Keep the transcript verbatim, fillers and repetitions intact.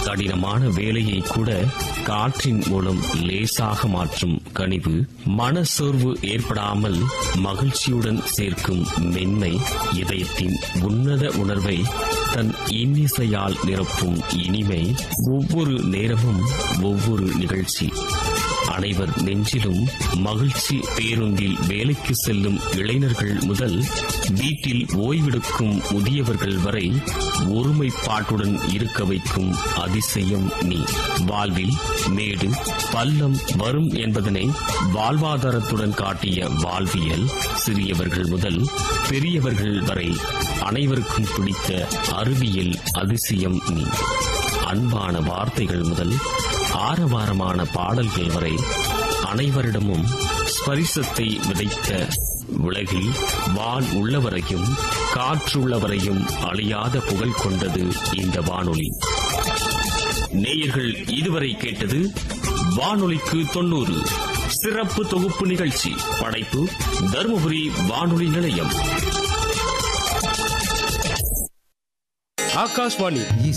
கடினமான வேலையை கூட காற்றின் மூலம் லேசாக மாற்றும் கனிவு, மனசோர்வு ஏற்படாமல் மகிழ்ச்சியுடன் சேர்க்கும் மென்மை, இதயத்தின் உன்னத உணர்வை தன் இன்னிசையால் நிரப்பும் இனிமை, ஒவ்வொரு நேரமும் ஒவ்வொரு நிகழ்ச்சி, அனைவர் நெஞ்சிலும் மகிழ்ச்சி. பேருந்தில் வேலைக்கு செல்லும் இளைஞர்கள் முதல் வீட்டில் ஓய்வெடுக்கும் முதியவர்கள் வரை ஒருமைப்பாட்டுடன் இருக்க வைக்கும் அதிசயம் நீ. வாழ்வில் மேடு பள்ளம் வரும் என்பதனை வாழ்வாதாரத்துடன் காட்டிய வாழ்வியல், சிறியவர்கள் முதல் பெரியவர்கள் வரை அனைவருக்கும் பிடித்த அறிவியல் அதிசயம் நீ. அன்பான வார்த்தைகள் முதல் ஆரவாரமான பாடல்கள் வரை அனைவரிடமும் ஸ்பரிசத்தை விதைத்த உலகில் வான் உள்ளவரையும் காற்றுள்ளவரையும் அழியாத புகழ் கொண்டது இந்த வானொலி. நேயர்கள் இதுவரை கேட்டது வானொலிக்கு தொண்ணூறு சிறப்பு தொகுப்பு நிகழ்ச்சி. படைப்பு தருமபுரி வானொலி நிலையம். ஆகாஷ்வாணி